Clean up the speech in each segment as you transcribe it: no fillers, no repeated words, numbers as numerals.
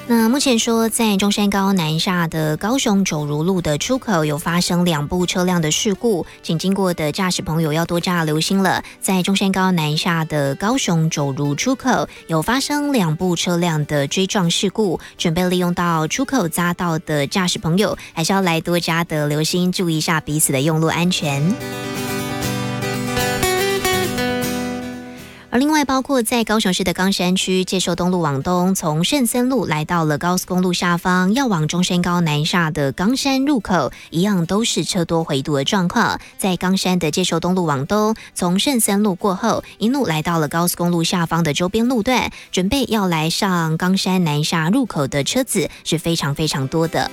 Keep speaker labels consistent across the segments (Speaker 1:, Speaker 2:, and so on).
Speaker 1: 那目前说，在中山高南下的高雄九如路的出口有发生2部车辆的事故，请经过的驾驶朋友要多加留心了。在中山高南下的高雄九如出口有发生2部车辆的追撞事故，准备利用到出口匝道的驾驶朋友，还是要来多加的留心，注意一下彼此的用路安全。而另外包括在高雄市的冈山区介寿东路往东，从圣森路来到了高速公路下方，要往中山高南下的冈山入口，一样都是车多回堵的状况。在冈山的介寿东路往东，从圣森路过后，一路来到了高速公路下方的周边路段，准备要来上冈山南下入口的车子是非常非常多的。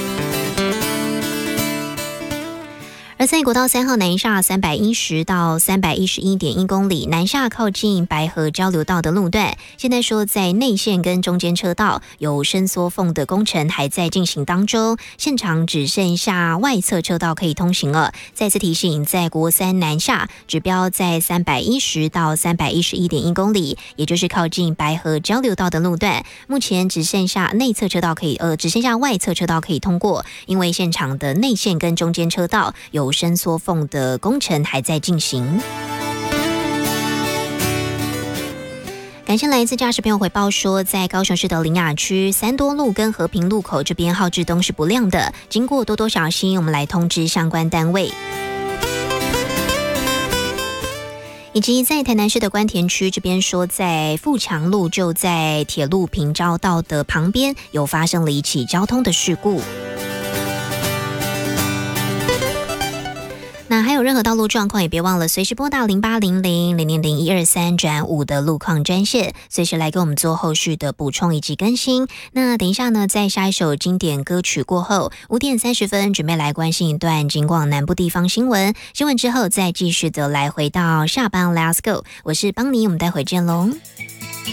Speaker 1: 而在国道3号南下310到311.1公里，南下靠近白河交流道的路段，现在说在内线跟中间车道有伸缩缝的工程还在进行当中，现场只剩下外侧车道可以通行了。再次提醒，在国3南下指标在310到311.1公里，也就是靠近白河交流道的路段，目前只剩下内侧车道可以只剩下外侧车道可以通过，因为现场的内线跟中间车道有伸缩缝的工程还在进行。感谢来自驾驶朋友回报说，在高雄市的苓雅区三多路跟和平路口这边号志灯是不亮的，经过多多小心，我们来通知相关单位。以及在台南市的关田区这边说，在富强路就在铁路平交道的旁边有发生了一起交通的事故。那还有任何道路状况，也别忘了随时拨打0800000123-5的路况专线，随时来给我们做后续的补充以及更新。那等一下呢，在下一首经典歌曲过后，5点30分准备来关心一段警广南部地方新闻，新闻之后再继续的来回到下班 Let's Go， 我是邦尼，我们待会见喽。